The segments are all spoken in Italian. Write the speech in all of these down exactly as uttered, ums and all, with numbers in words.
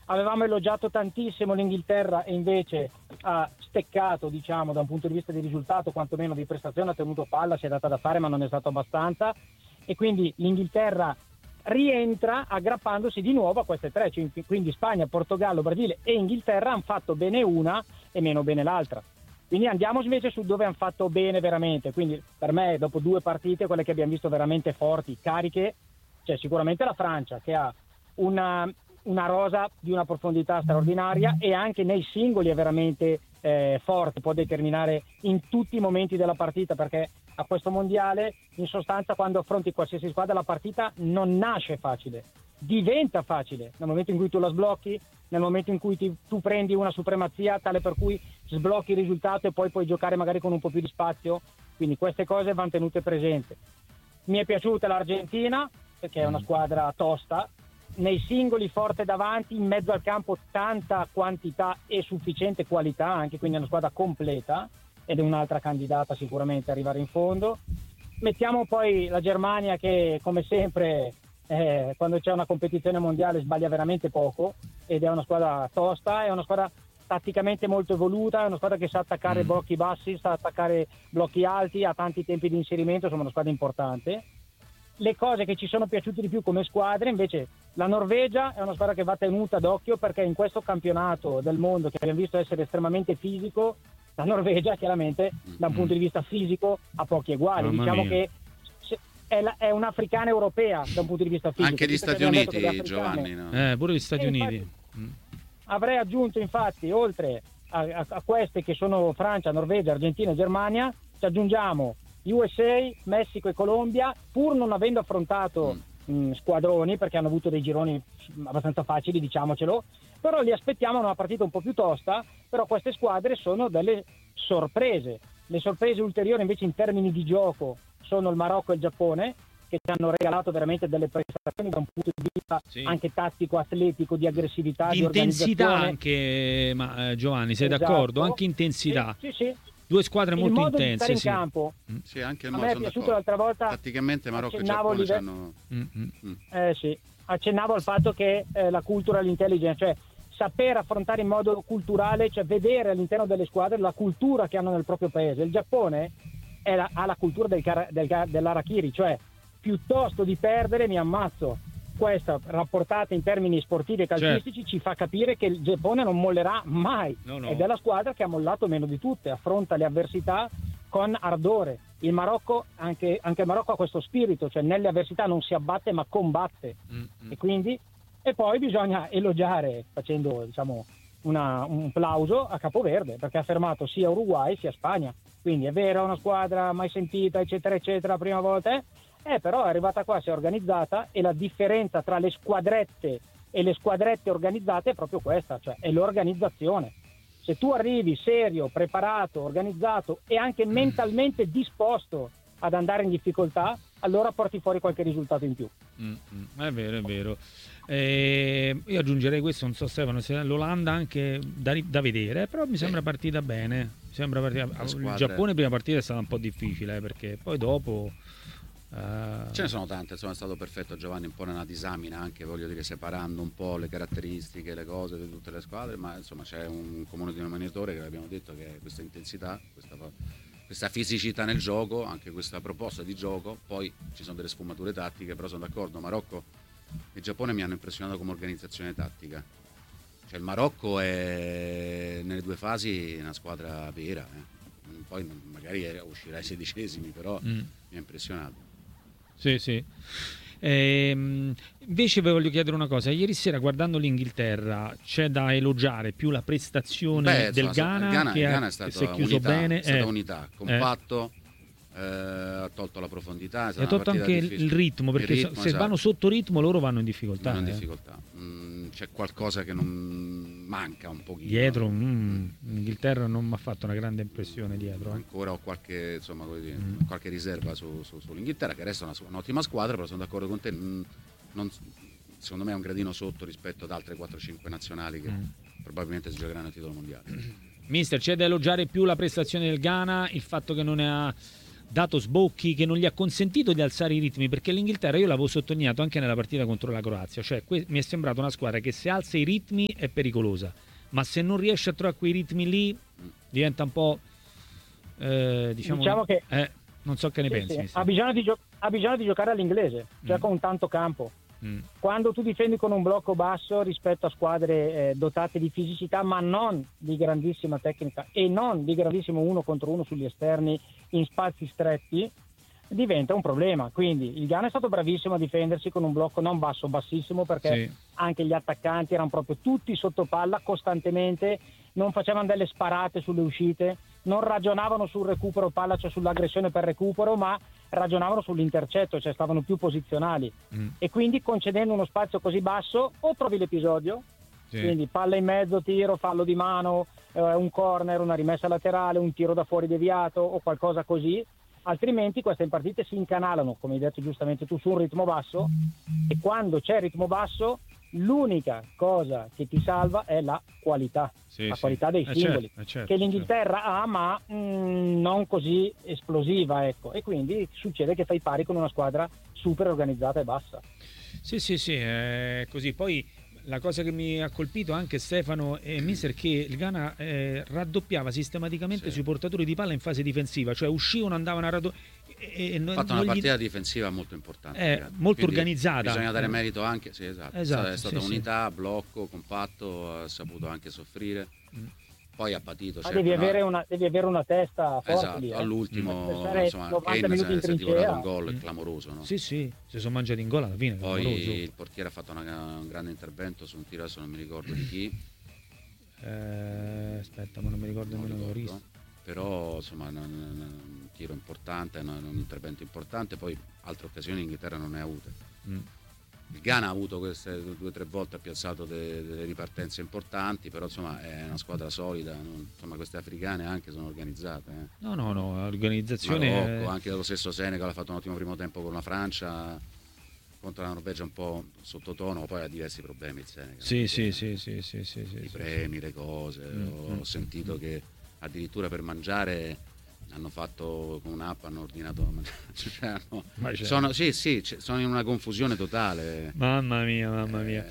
avevamo elogiato tantissimo l'Inghilterra e invece ha steccato, diciamo, da un punto di vista di risultato, quantomeno di prestazione, ha tenuto palla, si è data da fare ma non è stato abbastanza, e quindi l'Inghilterra rientra aggrappandosi di nuovo a queste tre, quindi Spagna, Portogallo, Brasile e Inghilterra hanno fatto bene una e meno bene l'altra. Quindi andiamo invece su dove hanno fatto bene veramente. Quindi per me, dopo due partite, quelle che abbiamo visto veramente forti, cariche, c'è sicuramente la Francia, che ha una, una rosa di una profondità straordinaria e anche nei singoli è veramente eh, forte, può determinare in tutti i momenti della partita, perché a questo mondiale in sostanza quando affronti qualsiasi squadra la partita non nasce facile, diventa facile nel momento in cui tu la sblocchi, nel momento in cui ti, tu prendi una supremazia tale per cui sblocchi il risultato e poi puoi giocare magari con un po' più di spazio. Quindi queste cose vanno tenute presenti. Mi è piaciuta l'Argentina perché è una squadra tosta, nei singoli forte davanti, in mezzo al campo tanta quantità e sufficiente qualità anche, quindi è una squadra completa ed è un'altra candidata sicuramente a arrivare in fondo. Mettiamo poi la Germania che come sempre eh, quando c'è una competizione mondiale sbaglia veramente poco ed è una squadra tosta, è una squadra tatticamente molto evoluta, è una squadra che sa attaccare mm. blocchi bassi, sa attaccare blocchi alti, ha tanti tempi di inserimento, insomma una squadra importante. Le cose che ci sono piaciute di più come squadre, invece la Norvegia è una squadra che va tenuta d'occhio perché in questo campionato del mondo che abbiamo visto essere estremamente fisico, la Norvegia chiaramente da un punto di vista fisico ha pochi eguali. Mamma diciamo mia. che è, la, è un'africana europea da un punto di vista fisico. Anche gli Stati Uniti, Giovanni, no? Eh, pure gli Stati e Uniti. Infatti, avrei aggiunto infatti, oltre a, a, a queste che sono Francia, Norvegia, Argentina e Germania, ci aggiungiamo U S A, Messico e Colombia, pur non avendo affrontato mm. mh, squadroni, perché hanno avuto dei gironi abbastanza facili, diciamocelo, però li aspettiamo una partita un po' più tosta, però queste squadre sono delle sorprese. Le sorprese ulteriori invece in termini di gioco sono il Marocco e il Giappone, che ci hanno regalato veramente delle prestazioni da un punto di vista sì. anche tattico, atletico, di aggressività, di, di intensità organizzazione. anche, ma, eh, Giovanni, sei esatto. d'accordo? Anche intensità. Sì, sì, sì. Due squadre il molto modo intense. Di sì. in campo. Sì, anche il a modo, me è piaciuto l'altra volta. Tatticamente Marocco e Giappone live... hanno... mm. eh, sì. accennavo al fatto che eh, la cultural intelligence, cioè saper affrontare in modo culturale, cioè vedere all'interno delle squadre la cultura che hanno nel proprio paese. Il Giappone è la, ha la cultura del, del, dell'harakiri, cioè piuttosto di perdere mi ammazzo. Questa rapportata in termini sportivi e calcistici certo. ci fa capire che il Giappone non mollerà mai no, no. ed è la squadra che ha mollato meno di tutte, affronta le avversità con ardore. Il Marocco, anche, anche il Marocco ha questo spirito, cioè nelle avversità non si abbatte ma combatte mm-hmm. e quindi e poi bisogna elogiare facendo diciamo una, un plauso a Capoverde perché ha fermato sia Uruguay sia Spagna, quindi è vero, una squadra mai sentita eccetera eccetera, la prima volta eh? Eh, però è arrivata qua, si è organizzata e la differenza tra le squadrette e le squadrette organizzate è proprio questa, cioè è l'organizzazione. Se tu arrivi serio, preparato, organizzato e anche mentalmente disposto ad andare in difficoltà, allora porti fuori qualche risultato in più. Mm-hmm. È vero, è vero. Eh, io aggiungerei questo, non so Stefano, se l'Olanda anche da, da vedere, però mi sembra partita bene. Mi sembra partita... Il Giappone prima partita è stata un po' difficile eh, perché poi dopo... Uh... ce ne sono tante, insomma è stato perfetto Giovanni un po' nella disamina anche, voglio dire, separando un po' le caratteristiche, le cose di tutte le squadre, ma insomma c'è un comune denominatore che abbiamo detto che è questa intensità, questa, questa fisicità nel gioco, anche questa proposta di gioco. Poi ci sono delle sfumature tattiche, però sono d'accordo, Marocco e Giappone mi hanno impressionato come organizzazione tattica, cioè il Marocco è nelle due fasi una squadra vera eh. Poi magari uscirà ai sedicesimi, però mm. mi ha impressionato. Sì, sì. Ehm, invece vi voglio chiedere una cosa. Ieri sera guardando l'Inghilterra c'è da elogiare più la prestazione Beh, del insomma, Ghana, Ghana che, il ha, Ghana è che stata si è chiuso unità, bene. È stata eh, unità, compatto, eh. Eh, ha tolto la profondità. E ha tolto anche difficile. il ritmo, perché il ritmo, se esatto. vanno sotto ritmo loro vanno in difficoltà. Vanno in eh. difficoltà. Mm, c'è qualcosa che non manca un pochino. Dietro, mm, l'Inghilterra non mi ha fatto una grande impressione dietro. Eh. Ancora ho qualche, insomma, dire, mm. qualche riserva su, su, sull'Inghilterra, che resta una, un'ottima squadra, però sono d'accordo con te. Mm, non, secondo me è un gradino sotto rispetto ad altre quattro cinque nazionali che mm. probabilmente si giocheranno a titolo mondiale. Mister, c'è da elogiare più la prestazione del Ghana, il fatto che non ha dato sbocchi che non gli ha consentito di alzare i ritmi, perché l'Inghilterra, io l'avevo sottolineato anche nella partita contro la Croazia, cioè que- mi è sembrata una squadra che se alza i ritmi è pericolosa, ma se non riesce a trovare quei ritmi lì diventa un po' eh, diciamo, diciamo che eh, non so che ne sì, pensi. sì. Ha, bisogno di gio- ha bisogno di giocare all'inglese, cioè mm. con tanto campo. Mm. Quando tu difendi con un blocco basso rispetto a squadre eh, dotate di fisicità, ma non di grandissima tecnica e non di grandissimo uno contro uno sugli esterni in spazi stretti, diventa un problema. Quindi il Ghana è stato bravissimo a difendersi con un blocco non basso, bassissimo, perché sì. anche gli attaccanti erano proprio tutti sotto palla costantemente, non facevano delle sparate sulle uscite, non ragionavano sul recupero palla, cioè sull'aggressione per recupero, ma ragionavano sull'intercetto, cioè stavano più posizionali. Mm. E quindi concedendo uno spazio così basso o trovi l'episodio, sì. quindi palla in mezzo, tiro, fallo di mano, eh, un corner, una rimessa laterale, un tiro da fuori deviato o qualcosa così, altrimenti queste partite si incanalano, come hai detto giustamente tu, su un ritmo basso, e quando c'è ritmo basso l'unica cosa che ti salva è la qualità, sì, la sì. qualità dei eh singoli, certo, certo, che l'Inghilterra certo. ha, ma mh, non così esplosiva, ecco, e quindi succede che fai pari con una squadra super organizzata e bassa. Sì, sì, sì, è così. Poi la cosa che mi ha colpito anche Stefano e Mister, che il Ghana eh, raddoppiava sistematicamente sì. sui portatori di palla in fase difensiva, cioè uscivano, andavano a raddoppiare. Ha fatto una partita gli... difensiva molto importante, eh, molto quindi organizzata. Bisogna dare merito anche, sì, esatto. esatto è stata sì, unità, sì. blocco, compatto, ha saputo anche soffrire. Mm. Poi ha patito. Ma certo, devi, avere una, devi avere una testa forte. Esatto, lì, eh. all'ultimo insomma, Kane si è divorato un gol mm. clamoroso. No? Sì, sì, si sono mangiati in gol alla fine. Poi clamoroso. Il portiere ha fatto una, un grande intervento su un tiro, adesso non mi ricordo di chi. Eh, aspetta, ma non mi ricordo nemmeno. Però insomma un tiro importante, un intervento importante, poi altre occasioni l'Inghilterra non ne ha avute. Mm. Il Ghana ha avuto queste due o tre volte, ha piazzato de, delle ripartenze importanti, però insomma è una squadra solida, non, insomma queste africane anche sono organizzate. Eh. No, no, no, l'organizzazione... Marocco, anche lo stesso Senegal ha fatto un ottimo primo tempo con la Francia, contro la Norvegia un po' sottotono, poi ha diversi problemi il Senegal. Sì, sì, sì, sì, sì, sì, sì, I sì, premi, sì. le cose, mm, ho mm, sentito mm. che addirittura per mangiare hanno fatto con un'app, hanno ordinato cioè, hanno, sono, sì, sì, sono in una confusione totale. Mamma mia, mamma mia.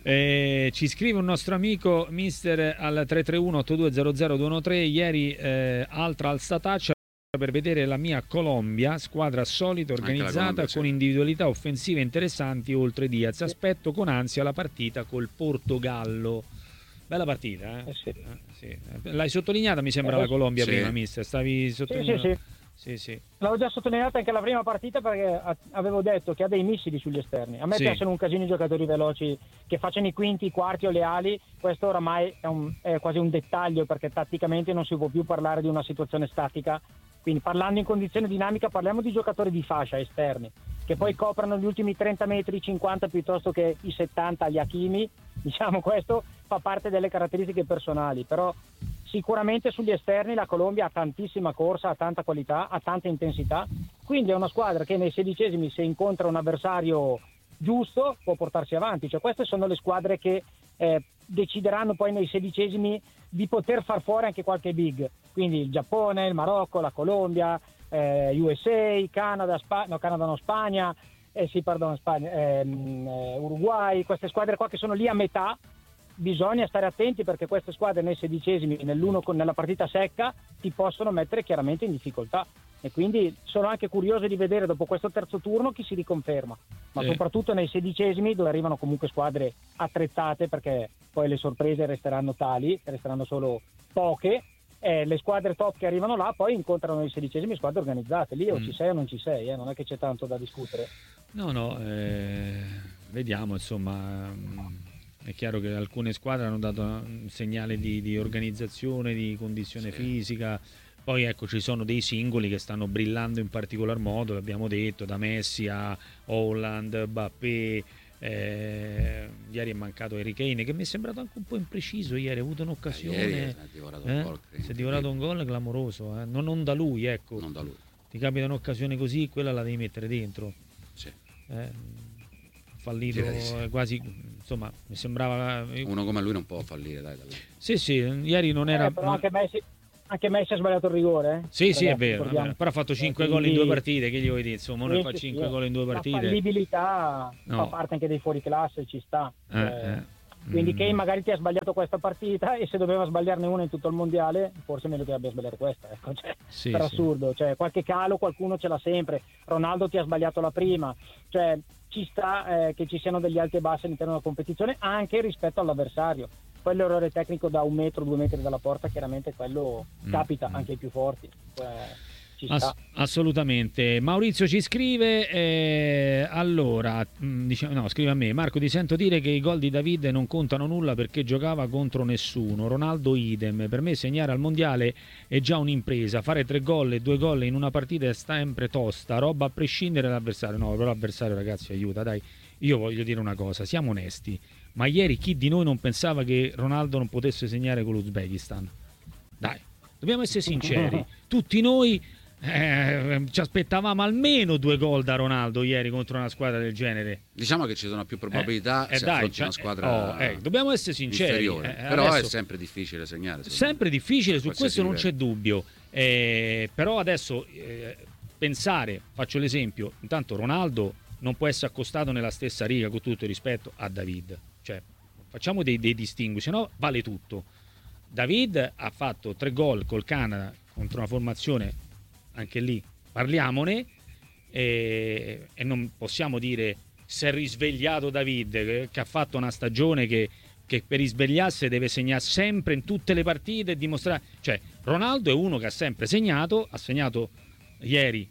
Eh, ci scrive un nostro amico Mister al tre tre uno otto due zero zero due uno tre, ieri eh, altra alzataccia per vedere la mia Colombia, squadra solida, organizzata, Colombia, con sì. individualità offensive interessanti oltre Diaz. Aspetto con ansia la partita col Portogallo. Bella partita, eh? Eh sì. Eh, sì. L'hai sottolineata, mi sembra, eh, la Colombia sì. prima, Mister. Stavi sottolineando. Sì, sì, sì. sì, sì. L'avevo già sottolineata anche la prima partita, perché avevo detto che ha dei missili sugli esterni. A me sì. piacciono un casino i giocatori veloci che facciano i quinti, i quarti o le ali. Questo oramai è, un, è quasi un dettaglio, perché tatticamente non si può più parlare di una situazione statica. Quindi parlando in condizione dinamica parliamo di giocatori di fascia esterni, che poi coprano gli ultimi trenta metri, cinquanta piuttosto che i settanta agli Hakimi. Diciamo, questo fa parte delle caratteristiche personali, però sicuramente sugli esterni la Colombia ha tantissima corsa, ha tanta qualità, ha tanta intensità, quindi è una squadra che nei sedicesimi, se incontra un avversario giusto, può portarsi avanti. Cioè, queste sono le squadre che eh, decideranno poi nei sedicesimi di poter far fuori anche qualche big, quindi il Giappone, il Marocco, la Colombia, eh, U S A, Canada, Spa- no, Canada no, Spagna, eh, sì, pardon, Spagna, ehm, eh, Uruguay, queste squadre qua che sono lì a metà. Bisogna stare attenti, perché queste squadre nei sedicesimi, nell'uno con, nella partita secca, ti possono mettere chiaramente in difficoltà, e quindi sono anche curioso di vedere dopo questo terzo turno chi si riconferma, ma sì. soprattutto nei sedicesimi, dove arrivano comunque squadre attrezzate, perché poi le sorprese resteranno tali, resteranno solo poche. Eh, le squadre top che arrivano là poi incontrano i sedicesimi squadre organizzate, lì o mm. ci sei o non ci sei, eh? Non è che c'è tanto da discutere. No, no, eh, vediamo, insomma, è chiaro che alcune squadre hanno dato un segnale di, di organizzazione, di condizione sì. fisica, poi ecco ci sono dei singoli che stanno brillando in particolar modo, l'abbiamo detto, da Messi a Holland, Mbappé. Eh, ieri è mancato Harry Kane, che mi è sembrato anche un po' impreciso ieri, ha avuto un'occasione, eh, si è divorato eh? un gol, si è divorato un gol clamoroso, eh? non, non da lui, ecco, non da lui. Ti capita un'occasione così, quella la devi mettere dentro. Sì. Eh, fallito sì. quasi, insomma, mi sembrava uno come lui non può fallire, dai, da lui. Sì, sì, ieri non era eh, però anche Messi anche Messi ha sbagliato il rigore. Eh? Sì, sì, è vero, vabbè, però ha fatto cinque gol in due partite, che gli vuoi dire? Insomma, uno sì, fa sì, cinque sì. gol in due partite. La fallibilità no. fa parte anche dei fuoriclasse, ci sta. Eh, eh. eh. Quindi Mm. Kane magari ti ha sbagliato questa partita e se doveva sbagliarne una in tutto il mondiale, forse è meglio che abbia sbagliato questa. Ecco. Cioè, Sì, per sì. assurdo, cioè, qualche calo qualcuno ce l'ha sempre. Ronaldo ti ha sbagliato la prima, cioè ci sta eh, che ci siano degli alti e bassi all'interno della competizione anche rispetto all'avversario. Poi l'errore tecnico da un metro, due metri dalla porta, chiaramente quello Mm. capita Mm. anche ai più forti. Eh, ci Ass- sta. assolutamente. Maurizio ci scrive eh, allora mh, diciamo, no, scrive a me: Marco, ti sento dire che i gol di David non contano nulla perché giocava contro nessuno. Ronaldo idem. Per me segnare al mondiale è già un'impresa, fare tre gol e due gol in una partita è sempre tosta, roba a prescindere dall'avversario. No, però l'avversario, ragazzi, aiuta, dai. Io voglio dire una cosa, siamo onesti, ma ieri chi di noi non pensava che Ronaldo non potesse segnare con l'Uzbekistan? Dai, dobbiamo essere sinceri, tutti noi Eh, ci aspettavamo almeno due gol da Ronaldo ieri contro una squadra del genere. Diciamo che ci sono più probabilità eh, eh, se dai, affronti cioè, una squadra oh, eh, dobbiamo essere sinceri, inferiore. eh, però adesso, è sempre difficile segnare. Sempre difficile, su questo non livello. c'è dubbio. Eh, però adesso eh, pensare, faccio l'esempio, intanto Ronaldo non può essere accostato nella stessa riga, con tutto il rispetto, a David. Cioè, facciamo dei, dei distingui, se no vale tutto. David ha fatto tre gol col Canada contro una formazione, anche lì parliamone, e, e non possiamo dire si è risvegliato David, che, che ha fatto una stagione che, che per risvegliarsi deve segnare sempre in tutte le partite e dimostrare. Cioè, Ronaldo è uno che ha sempre segnato, ha segnato ieri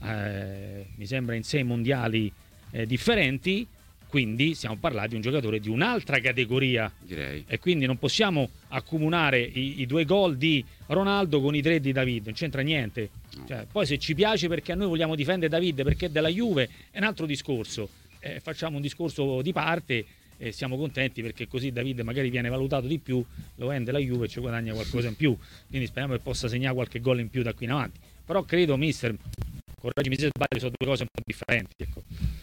eh, mi sembra in sei mondiali eh, differenti, quindi stiamo parlando di un giocatore di un'altra categoria, direi, e quindi non possiamo accomunare i, i due gol di Ronaldo con i tre di David, non c'entra niente. Cioè, poi se ci piace perché a noi vogliamo difendere David perché è della Juve è un altro discorso, eh, facciamo un discorso di parte e siamo contenti perché così David magari viene valutato di più, lo vende la Juve e ci guadagna qualcosa in più, quindi speriamo che possa segnare qualche gol in più da qui in avanti. Però credo, mister, correggimi se sbaglio, sono due cose un po' differenti, ecco.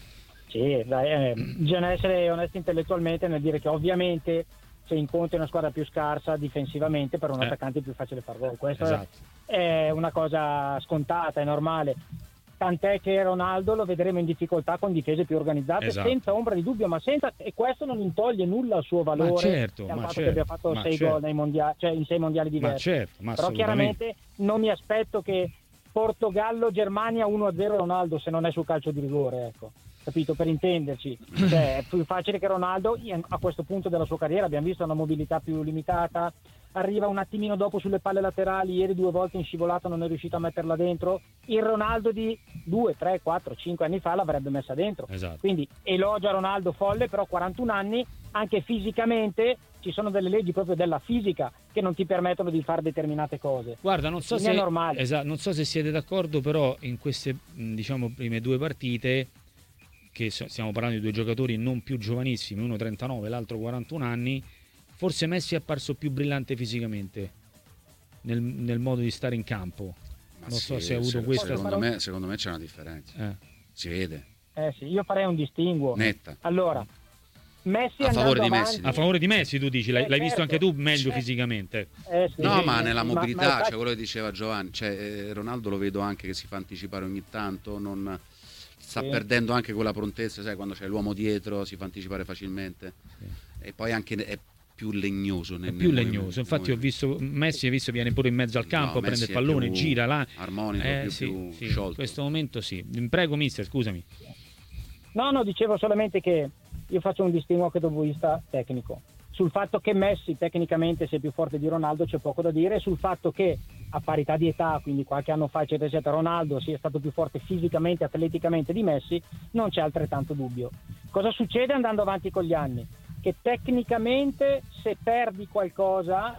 Sì, dai, eh, bisogna essere onesti intellettualmente nel dire che ovviamente se incontri una squadra più scarsa difensivamente per un Eh. attaccante è più facile far gol. Questa Esatto. è una cosa scontata, è normale. Tant'è che Ronaldo lo vedremo in difficoltà con difese più organizzate, Esatto. senza ombra di dubbio, ma senza, e questo non intoglie nulla al suo valore. Ma certo, al ma fatto certo, che abbia fatto ma sei certo. gol nei mondiali, cioè in sei mondiali Ma diversi. certo, ma Però assolutamente. chiaramente non mi aspetto che Portogallo-Germania uno a zero Ronaldo se non è sul calcio di rigore, ecco. Capito? Per intenderci, cioè, è più facile che Ronaldo a questo punto della sua carriera, abbiamo visto una mobilità più limitata, arriva un attimino dopo sulle palle laterali, ieri due volte in scivolata non è riuscito a metterla dentro, il Ronaldo di due, tre, quattro, cinque anni fa l'avrebbe messa dentro. Esatto. Quindi elogio a Ronaldo folle, però quarantuno anni, anche fisicamente ci sono delle leggi proprio della fisica che non ti permettono di fare determinate cose. Guarda, non so, Quindi se, è normale. esatto, non so se siete d'accordo, però in queste mh, diciamo prime due partite, che so- stiamo parlando di due giocatori non più giovanissimi, uno trentanove, l'altro quarantuno anni, forse Messi è apparso più brillante fisicamente nel, nel modo di stare in campo. Ma Non so sì, se ha avuto se- questa. secondo me, secondo me c'è una differenza, Eh. si vede, Eh sì, io farei un distinguo. netta. Allora, Messi A andando favore di avanti- Messi. A favore di Messi, tu dici, l'hai, Eh, l'hai visto certo. anche tu meglio Eh. fisicamente. Eh sì, No, sì, ma sì, nella ma- mobilità, ma infatti- cioè quello che diceva Giovanni, cioè, eh, Ronaldo lo vedo anche che si fa anticipare ogni tanto, non sta Sì. perdendo anche quella prontezza, sai, quando c'è l'uomo dietro si fa anticipare facilmente, e poi anche è più legnoso. Nel, È più nel legnoso, infatti ho movimento. visto Messi, hai visto, viene pure in mezzo al campo, No, prende Messi il è pallone, più gira là. armonico, Eh, più, sì, più sì, sciolto. in questo momento sì. Prego mister, scusami. No, no, dicevo solamente che io faccio un distinguo anche dal punto di vista tecnico. Sul fatto che Messi tecnicamente sia più forte di Ronaldo c'è poco da dire, sul fatto che a parità di età, quindi qualche anno fa eccetera eccetera, Ronaldo sia stato più forte fisicamente, atleticamente di Messi, non c'è altrettanto dubbio. Cosa succede andando avanti con gli anni? Che tecnicamente se perdi qualcosa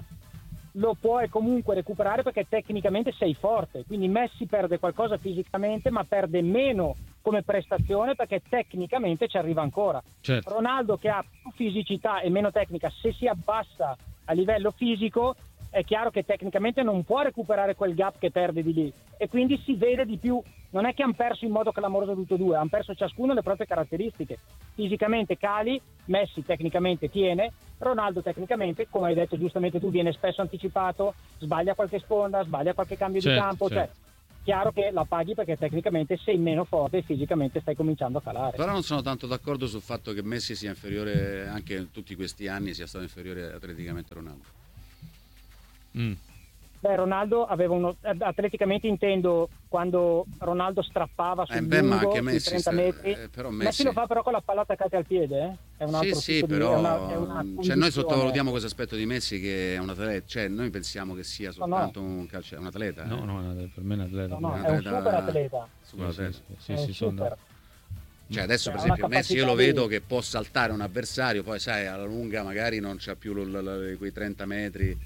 lo puoi comunque recuperare perché tecnicamente sei forte, quindi Messi perde qualcosa fisicamente ma perde meno come prestazione perché tecnicamente ci arriva ancora. Certo. Ronaldo, che ha più fisicità e meno tecnica, se si abbassa a livello fisico è chiaro che tecnicamente non può recuperare quel gap che perde di lì, e quindi si vede di più. Non è che hanno perso in modo clamoroso tutti e due, hanno perso ciascuno le proprie caratteristiche. Fisicamente cali, Messi tecnicamente tiene, Ronaldo tecnicamente, come hai detto giustamente tu, viene spesso anticipato, sbaglia qualche sponda, sbaglia qualche cambio certo, di campo, certo. cioè chiaro che la paghi perché tecnicamente sei meno forte e fisicamente stai cominciando a calare. Però non sono tanto d'accordo sul fatto che Messi sia inferiore, anche in tutti questi anni sia stato inferiore atleticamente a Ronaldo. Mm. Beh, Ronaldo aveva uno, atleticamente intendo, quando Ronaldo strappava sul Eh beh, ma lungo, anche sui Messi trenta sta- metri. eh, però Messi... Messi- lo fa però con la palla attaccata al piede, eh? È un Sì, altro sì, tipo di- però è una, è una cioè, noi condizione. sottovalutiamo questo aspetto di Messi, che è un atleta, cioè noi pensiamo che sia No, no. soltanto un calcio, un atleta. No, eh. no, per me è un atleta. No, no, un è un atleta- super atleta. Super Sì, atleta. sì, sì, È un sì, sono super. Cioè adesso per Cioè, ha esempio una Messi io lo capacità vedo di- che può saltare un avversario, poi sai alla lunga magari non c'ha più l- l- quei trenta metri,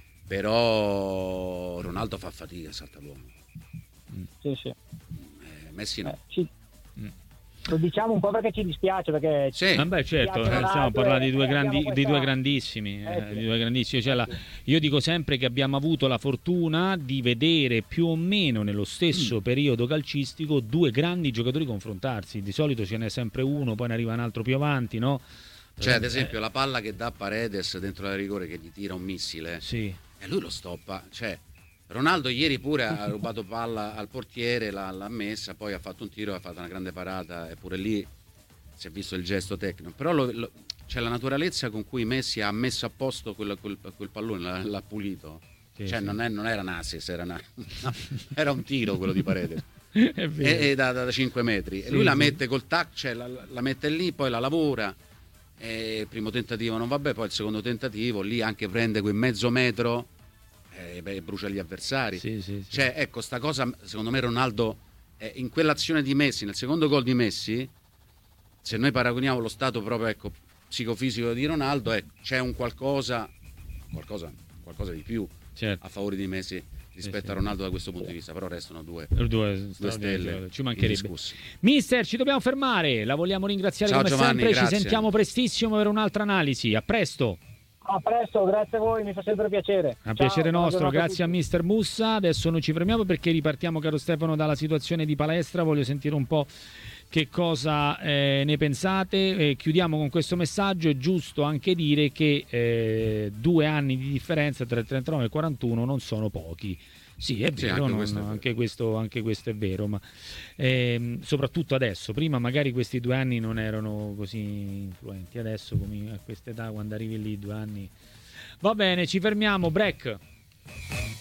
però Ronaldo fa fatica a saltare l'uomo. Sì, sì. Eh, Messi no. Eh, ci- Mm. Lo diciamo un po' perché ci dispiace, perché Sì. Ah, beh, certo, Piace eh, Ronaldo stiamo parlando e- di due, e grandi, abbiamo di due questa- grandissimi. Eh, eh, sì. di due grandissimi. Cioè, la- sì. io dico sempre che abbiamo avuto la fortuna di vedere più o meno nello stesso Mm. periodo calcistico due grandi giocatori confrontarsi. Di solito ce n'è sempre uno, poi ne arriva un altro più avanti, no? Cioè ad Eh, esempio la palla che dà Paredes dentro la rigore, che gli tira un missile, Sì. e lui lo stoppa. Cioè Ronaldo ieri pure ha rubato palla al portiere, l'ha, l'ha messa, poi ha fatto un tiro, ha fatto una grande parata, e pure lì si è visto il gesto tecnico. Però lo, lo, c'è la naturalezza con cui Messi ha messo a posto quel, quel, quel pallone, l'ha, l'ha pulito. Sì, Cioè sì. non, è, non era un assist, era, una, era un tiro quello di Paredes. È vero. e, e da, da cinque metri. Sì, e lui la sì. mette col tac, cioè la, la mette lì, poi la lavora. E il primo tentativo non va bene, poi il secondo tentativo lì anche prende quel mezzo metro e beh, brucia gli avversari. Sì, sì, sì. Cioè, ecco, sta cosa, secondo me Ronaldo, eh, in quell'azione di Messi, nel secondo gol di Messi, se noi paragoniamo lo stato proprio, ecco, psicofisico di Ronaldo, eh, c'è un qualcosa, qualcosa, qualcosa di più Certo. a favore di Messi rispetto sì. a Ronaldo da questo punto di vista, però restano due, Due, due stelle ci mancherebbe. indiscussi. Mister, ci dobbiamo fermare, la vogliamo ringraziare Ciao, come Giovanni, sempre, grazie. ci sentiamo prestissimo per un'altra analisi. A presto. A presto, grazie a voi, mi fa sempre piacere. Un Ciao, piacere buona nostro, giornata grazie a tutti. mister Mussa. Adesso noi ci fermiamo perché ripartiamo, caro Stefano, dalla situazione di palestra. Voglio sentire un po' che cosa eh, ne pensate. Eh, chiudiamo con questo messaggio. È giusto anche dire che eh, due anni di differenza tra il trentanove e il quarantuno non sono pochi. Sì, è Sì, vero, anche non- questo è vero. anche, questo, anche questo è vero, ma ehm, soprattutto adesso. Prima magari questi due anni non erano così influenti, adesso come a questa età, quando arrivi lì due anni. Va bene, ci fermiamo, break.